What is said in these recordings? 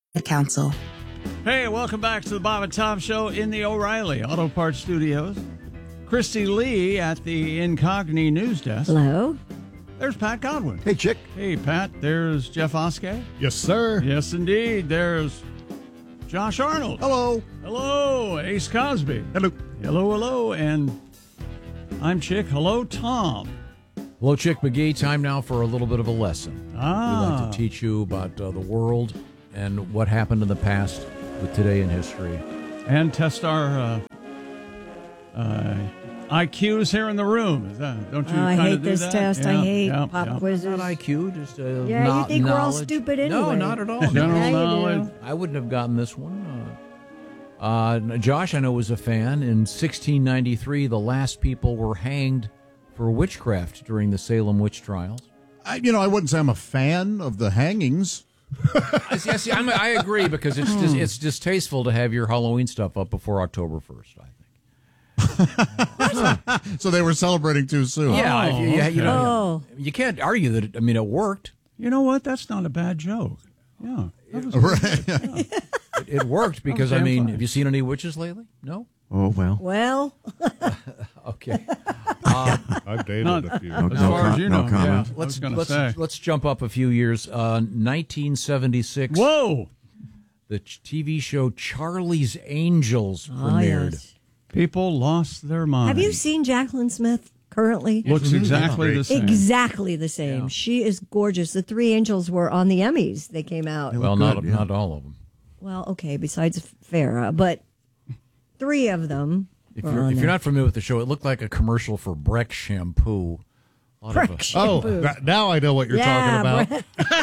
Council. Hey, welcome back to the Bob and Tom Show in the O'Reilly Auto Parts Studios. Christy Lee at the Incogni News Desk. Hello. There's Pat Godwin. Hey, Chick. Hey, Pat. There's Jeff Oskey. Yes, sir. Yes, indeed. There's Josh Arnold. Hello. Hello, Ace Cosby. Hello. Hello, hello. And I'm Chick. Hello, Tom. Hello, Chick McGee. Time now for a little bit of a lesson. We like to teach you about the world and what happened in the past with today in history. And test our IQs here in the room. Is that, don't you I kind hate of do this that? test. I hate pop Not quizzes. IQ, just Yeah, you think we're all stupid anyway. No, not at all. General Yeah, you knowledge. do. I wouldn't have gotten this one. Josh, I know, was a fan. In 1693, the last people were hanged for witchcraft during the Salem witch trials. I wouldn't say I'm a fan of the hangings. Yes, I agree, because it's distasteful to have your Halloween stuff up before October 1st, I think. So they were celebrating too soon. You can't argue that it worked. You know what? That's not a bad joke. Yeah. That was It worked because, damn fine. have you seen any witches lately? No? Oh, well. Well, Okay. I've dated a few. As far as you know, yeah, I was Let's going to say. let's jump up a few years. 1976. Whoa! The TV show Charlie's Angels premiered. yes. People lost their mind. Have you seen Jacqueline Smith currently? Looks exactly the same. Exactly the same. Yeah. She is gorgeous. The three angels were on the Emmys. They came out. Well, not all of them. Well, okay, besides Farrah, but three of them. If you're not familiar with the show, it looked like a commercial for Breck shampoo. Breck shampoo. Now I know what you're talking about.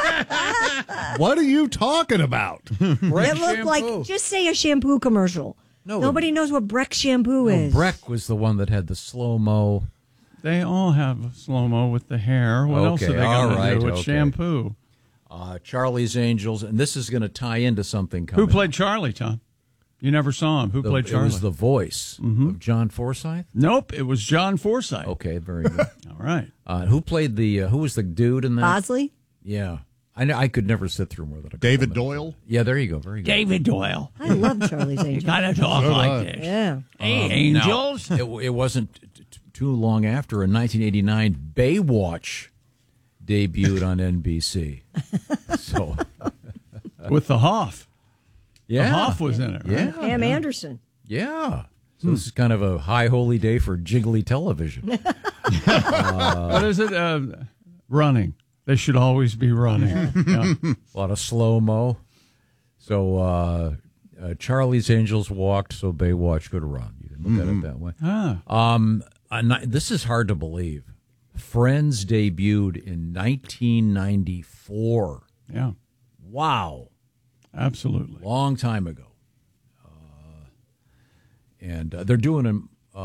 What are you talking about? It looked like, just say a shampoo commercial. Nobody knows what Breck shampoo is. Breck was the one that had the slow-mo. They all have slow-mo with the hair. What else are they going to do with shampoo? Charlie's Angels, and this is going to tie into something coming. Who played Charlie, Tom? You never saw him. Who played Charlie? It was the voice of John Forsythe? Nope, it was John Forsythe. Okay, very good. All right. Who played who was the dude in that? Bosley? Yeah. I could never sit through more than a couple David minutes. Doyle? Yeah, there you go. Very good. David Doyle. I love Charlie's Angels. Got to talk like this. Yeah. Hey, Angels. Now, it wasn't too long after, in 1989, Baywatch debuted on NBC. So, With the Hoff. yeah. The Hoff was in it, right? Yeah. Pam Anderson. Yeah. So this is kind of a high holy day for jiggly television. What is it? Running. They should always be running. Yeah. A lot of slow-mo. So Charlie's Angels walked, so Baywatch could run. You can look at it that way. This is hard to believe. Friends debuted in 1994. Yeah, Wow. absolutely. Long time ago. And they're doing a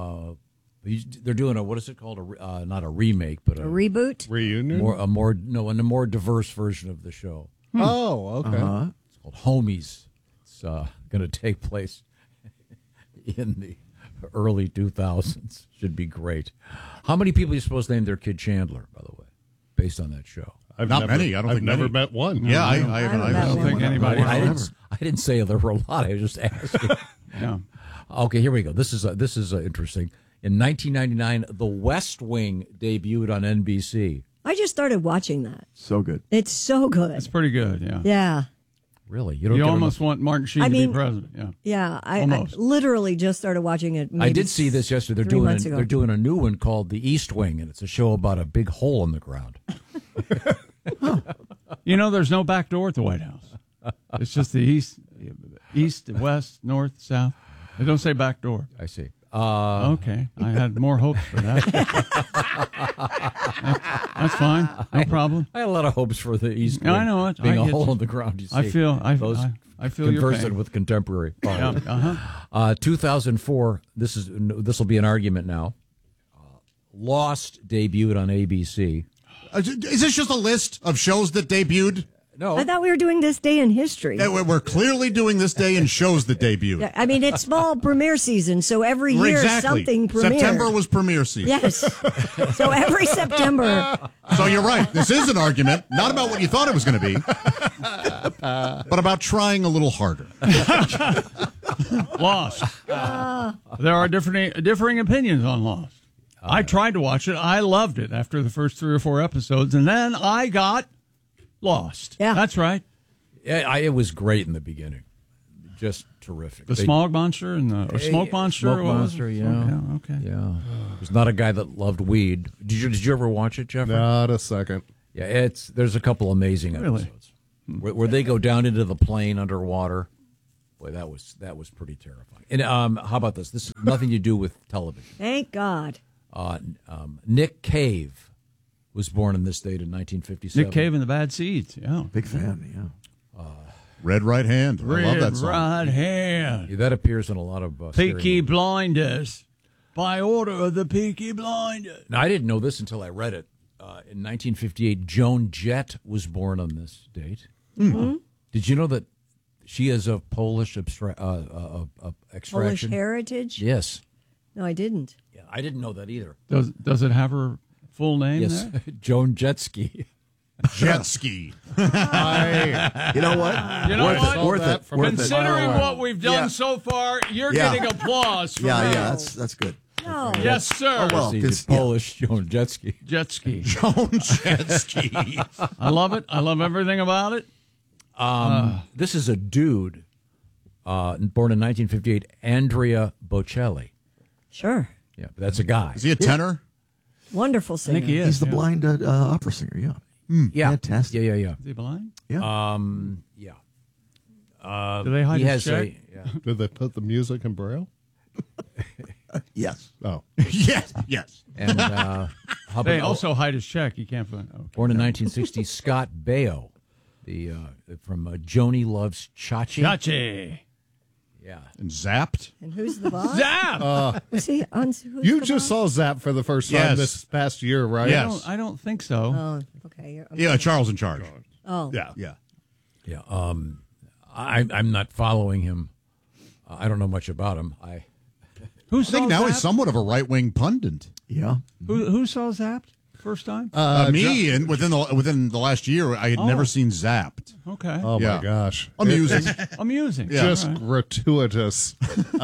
what is it called? Not a remake, but A reboot? Reunion? a more diverse version of the show. Oh, okay. It's called Homies. It's going to take place in the early 2000s. Should be great. How many people are you supposed to name their kid Chandler, by the way, based on that show? Not many. I don't I've think never many. met one. Yeah, I I haven't. don't think anybody. I didn't say there were a lot. I was just asking. Yeah. Okay, here we go. This is interesting. In 1999, The West Wing debuted on NBC. I just started watching that. So good. It's so good. It's pretty good, yeah. Yeah. Really? You don't You get almost enough- want Martin Sheen to be president, yeah. Yeah. I Almost. literally just started watching it. I did see this yesterday. 3 months ago. They're doing a new one called The East Wing, and it's a show about a big hole in the ground. You know, there's no back door at the White House. It's just the east, west, north, south. They don't say back door. I see. Okay, I had more hopes for that. That's fine, no problem. I had a lot of hopes for the East Wing. I know it. Being I a get hole you. in the ground, you see. I feel your conversant pain. with contemporary. Yeah, 2004, this will be an argument now. Lost debuted on ABC. Is this just a list of shows that debuted? No. I thought we were doing this day in history. Yeah, we're clearly doing this day in shows that debut. I mean, it's fall premiere season, so every year something premieres. September was premiere season. Yes. So every September. So you're right. This is an argument, not about what you thought it was going to be, but about trying a little harder. Lost. There are differing opinions on Lost. I tried to watch it. I loved it after the first 3 or 4 episodes, and then I got lost. Yeah. That's right. Yeah, it was great in the beginning. Just terrific. The smog monster and the smoke monster. Smoke monster, yeah. Okay. Yeah. There's not a guy that loved weed. Did you ever watch it, Jeffrey? Not a second. Yeah, there's a couple amazing episodes where they go down into the plane underwater. Boy, that was pretty terrifying. And how about this? This has nothing to do with television. Thank God. Nick Cave was born in this date in 1957. Nick Cave and the Bad Seeds. Yeah. Big fan, yeah. Red Right Hand. I love that song. Red Right Hand. Yeah, that appears in a lot of Peaky Blinders. By order of the Peaky Blinders. Now, I didn't know this until I read it. In 1958, Joan Jett was born on this date. Mm-hmm. Did you know that she is of Polish Polish extraction? heritage? Yes. No, I didn't. Yeah, I didn't know that either. Does it have her full name Yes, there? Joan Jetski. Jet ski. You know what? You know what? Worth it. Considering what we've done so far, you're getting applause from me. That's good. No. Yes, sir. well, She's Polish Joan Jetski. Jet ski. Joan Jet ski. I love it. I love everything about it. This is a dude born in 1958, Andrea Bocelli. Sure. Yeah, but that's a guy. Is he a tenor? Wonderful I singer. think he is. He's the blind opera singer, yeah. Yeah. Fantastic. Yeah. Is he blind? Yeah. Do they hide He his has check? Did they put the music in Braille? Yes. Oh. Yes. And how about They also hide his check. You can't find. Okay. born in 1960, Scott Baio, from Joni Loves Chachi. Chachi. Yeah. And Zapped. And who's the boss? Zap. Was he on? Who's You the just boss? saw Zap for the first time Yes. this past year, right? Yes. I don't think so. Oh, okay. Yeah, Charles in charge. Oh. Yeah. Yeah. Yeah. I'm not following him. I don't know much about him. Who I saw think now Zapped? he's somewhat of a right-wing pundit. Yeah. Who saw Zapped first time? Me, and within the last year, I had never seen Zapped. Okay. Oh, Yeah. my gosh. Amusing. Amusing. Yeah. Just All right. gratuitous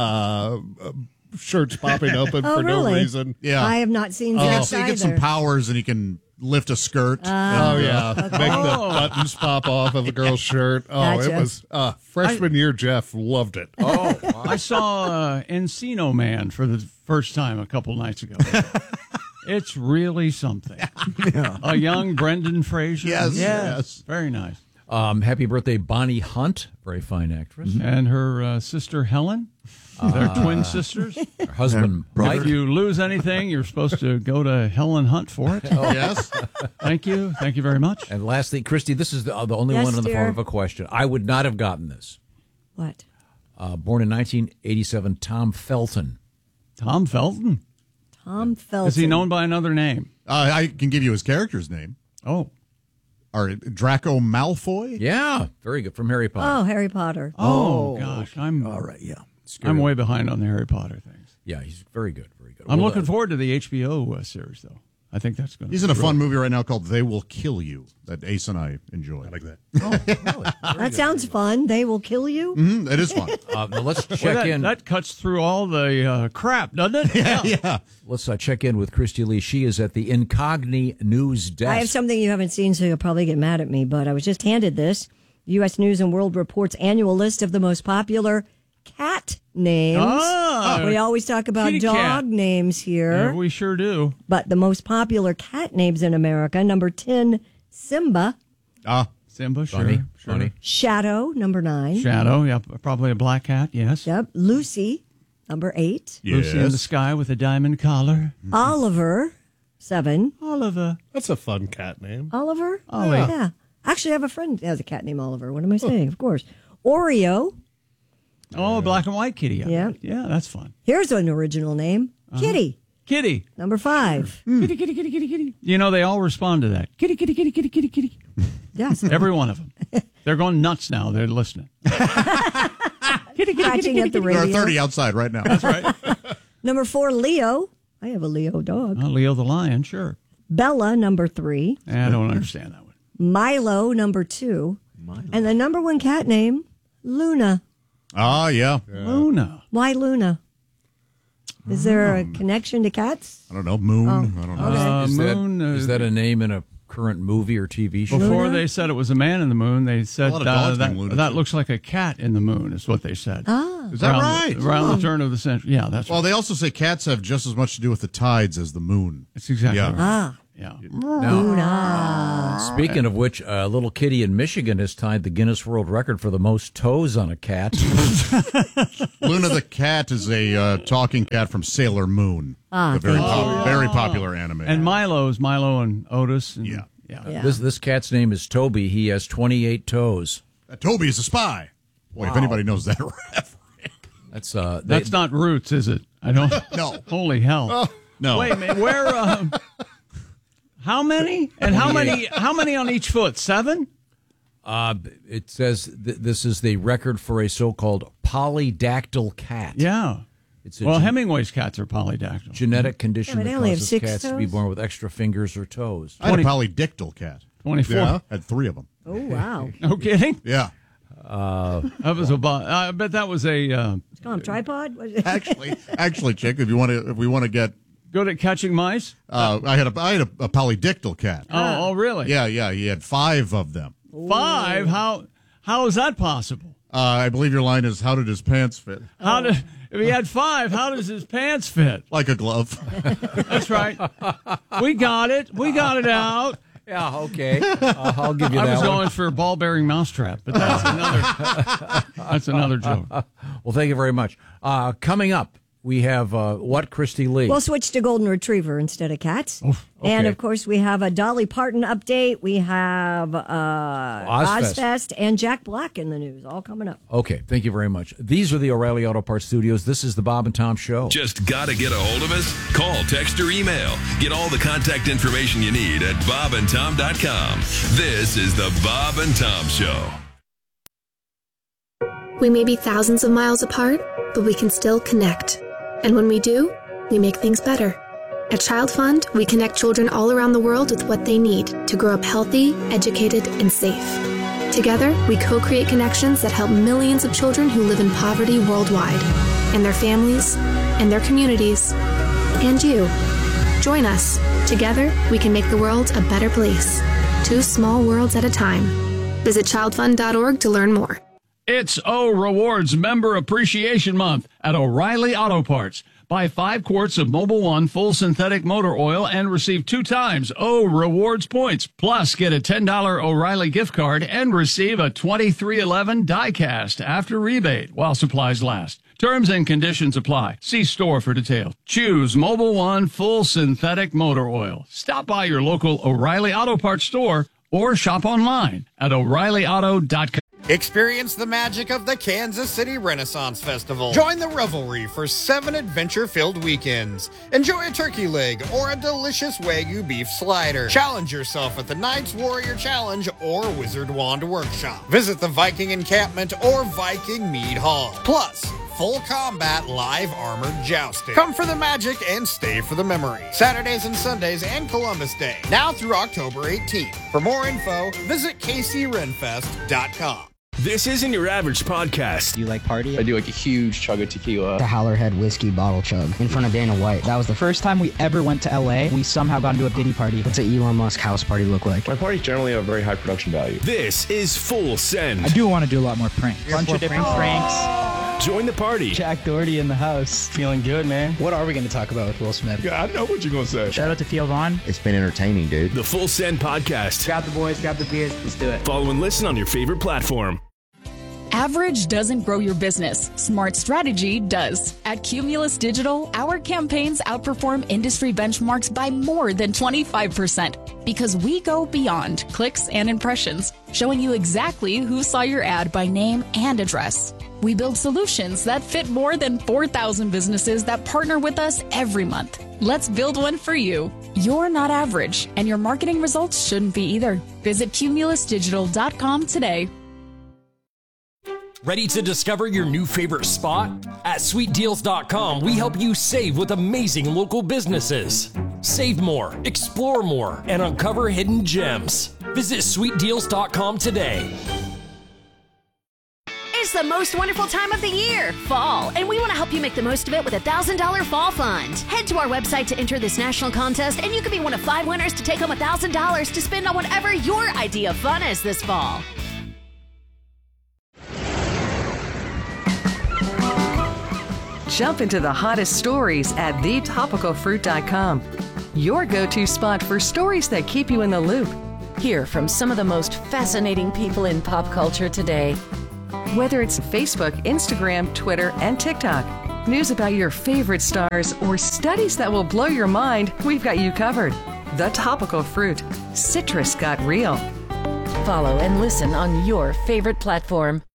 shirts popping open Oh, for no really? reason. Yeah. I have not seen He Zapped gets some either. powers, and he can lift a skirt. Oh, yeah. Make the buttons pop off of a girl's shirt. Oh, Gotcha. it was freshman year. Jeff loved it. Oh, I saw Encino Man for the first time a couple nights ago. It's really something. A young Brendan Fraser. Yes. Very nice. happy birthday, Bonnie Hunt, very fine actress. And her sister Helen. They're twin sisters. Her husband, Mike. If you lose anything, you're supposed to go to Helen Hunt for it. Yes. Thank you. Thank you very much. And lastly, Christy, this is the only Yes, one in the dear. form of a question. I would not have gotten this. What? Born in 1987, Tom Felton. Tom Felton. Tom Felton. Is he known by another name? I can give you his character's name. Oh. Or Draco Malfoy? Yeah, very good. From Harry Potter. Oh, Harry Potter. Oh, gosh. I'm All right, yeah. I'm way behind on the Harry Potter things. Yeah, he's very good. Very good. I'm Well, looking forward to the HBO series, though. I think that's going to He's in a fun movie right now called They Will Kill You that Ace and I enjoy. I like that. That sounds fun. They will kill you. It is fun. now let's check in. That cuts through all the crap, doesn't it? Yeah. Let's check in with Christy Lee. She is at the Incogni News Desk. I have something you haven't seen, so you'll probably get mad at me, but I was just handed this. U.S. News and World Report's annual list of the most popular cat names. We always talk about Kitty dog cat. names here, Yeah, we sure do. but the most popular cat names in America, number 10, Simba. Simba, sure. Funny, sure. funny. Shadow, number 9. Shadow, yeah, probably a black cat, yes. Yep. Lucy, number 8. Lucy in the sky with a diamond collar. Oliver, 7. Oliver. That's a fun cat name. Oliver? Ollie. Yeah. Actually, I have a friend who has a cat named Oliver. What am I saying? Of course. Oreo. Oh, black and white kitty. Yeah. Yeah, that's fun. Here's an original name. Kitty, Kitty. number 5. Kitty, kitty, kitty, kitty, kitty. You know, they all respond to that. Kitty, kitty, kitty, kitty, kitty, kitty. Yes. Every one of them. They're going nuts now. They're listening. Scratching at the There are radio. 30 outside right now. That's right. Number 4, Leo. I have a Leo dog. Leo the lion, sure. Bella, number 3. I don't understand that one. Milo, number 2. And the number 1 cat name, Luna. Ah, yeah. Luna. Why Luna? Is there a connection to cats? I don't know. Moon. I don't know. Is that a name in a current movie or TV show? Before they said it was a man in the moon, they said A lot of dogs named Luna, that too. looks like a cat in the moon, is what they said. Is that right? Around the turn of the century. Yeah, that's Well, right. they also say cats have just as much to do with the tides as the moon. That's exactly Yeah. right. Yeah. Now, speaking of which, a little kitty in Michigan has tied the Guinness World Record for the most toes on a cat. Luna the cat is a talking cat from Sailor Moon. A very popular anime. And Milo's Milo and Otis. And, Yeah. Yeah. This cat's name is Toby. He has 28 toes. Toby is a spy. Boy, if anybody knows that reference. That's not Roots, is it? I don't. No. Holy hell. No. Wait a minute. Where? How many? And how many on each foot? 7? It says this is the record for a so-called polydactyl cat. Yeah. It's a Hemingway's cats are polydactyl. Genetic condition Yeah, but they that only have causes 6 cats to be toes? born with extra fingers or toes. I had a polydictyl cat. 24. Yeah. Had 3 of them. Oh, wow. No kidding. Yeah. That was I bet that was a Let's call him tripod. What is it? Actually, Chick, if we want to get good at catching mice. I had a polydictyl cat. Oh, really? Yeah. He had 5 of them. 5? How is that possible? I believe your line is, how did his pants fit? If he had 5, how does his pants fit? Like a glove. That's right. We got it. We got it out. Yeah, okay. I'll give you that I was one. going for a ball-bearing mousetrap, but that's another joke. Well, thank you very much. Coming up, we have Christy Lee? We'll switch to golden retriever instead of cats. okay. And, of course, we have a Dolly Parton update. We have Ozfest and Jack Black in the news, all coming up. Okay, thank you very much. These are the O'Reilly Auto Parts Studios. This is the Bob and Tom Show. Just got to get a hold of us? Call, text, or email. Get all the contact information you need at bobandtom.com. This is the Bob and Tom Show. We may be thousands of miles apart, but we can still connect. And when we do, we make things better. At Child Fund, we connect children all around the world with what they need to grow up healthy, educated, and safe. Together, we co-create connections that help millions of children who live in poverty worldwide, and their families, and their communities, and you. Join us. Together, we can make the world a better place. 2 small worlds at a time. Visit childfund.org to learn more. It's O Rewards Member Appreciation Month at O'Reilly Auto Parts. Buy 5 quarts of Mobil 1 full synthetic motor oil and receive 2 times O Rewards points. Plus, get a $10 O'Reilly gift card and receive a 2311 die-cast after rebate while supplies last. Terms and conditions apply. See store for details. Choose Mobil 1 full synthetic motor oil. Stop by your local O'Reilly Auto Parts store or shop online at O'ReillyAuto.com. Experience the magic of the Kansas City Renaissance Festival. Join the revelry for 7 adventure-filled weekends. Enjoy a turkey leg or a delicious Wagyu beef slider. Challenge yourself at the Knights Warrior Challenge or Wizard Wand Workshop. Visit the Viking Encampment or Viking Mead Hall. Plus, full combat live armored jousting. Come for the magic and stay for the memory. Saturdays and Sundays and Columbus Day. Now through October 18th. For more info, visit kcrenfest.com. This isn't your average podcast. Do you like party? I do like a huge chug of tequila. The Howlerhead whiskey bottle chug in front of Dana White. That was the first time we ever went to LA. We somehow got into a Diddy party. What's an Elon Musk house party look like? My parties generally have a very high production value. This is Full Send. I do want to do a lot more pranks. Bunch of different pranks. Join the party. Jack Doherty in the house. Feeling good, man. What are we going to talk about with Will Smith? Yeah, I know what you're going to say. Shout out to Theo Vaughn. It's been entertaining, dude. The Full Send podcast. Grab the boys, grab the beers. Let's do it. Follow and listen on your favorite platform. Average doesn't grow your business. Smart strategy does. At Cumulus Digital, our campaigns outperform industry benchmarks by more than 25% because we go beyond clicks and impressions, showing you exactly who saw your ad by name and address. We build solutions that fit more than 4,000 businesses that partner with us every month. Let's build one for you. You're not average, and your marketing results shouldn't be either. Visit cumulusdigital.com today. Ready to discover your new favorite spot? At sweetdeals.com, we help you save with amazing local businesses. Save more, explore more, and uncover hidden gems. Visit sweetdeals.com today. It's the most wonderful time of the year, fall, and we want to help you make the most of it with a $1,000 fall fund. Head to our website to enter this national contest, and you could be one of 5 winners to take home $1,000 to spend on whatever your idea of fun is this fall. Jump into the hottest stories at thetopicalfruit.com. Your go-to spot for stories that keep you in the loop. Hear from some of the most fascinating people in pop culture today. Whether it's Facebook, Instagram, Twitter, and TikTok, news about your favorite stars, or studies that will blow your mind, we've got you covered. The Topical Fruit. Citrus got real. Follow and listen on your favorite platform.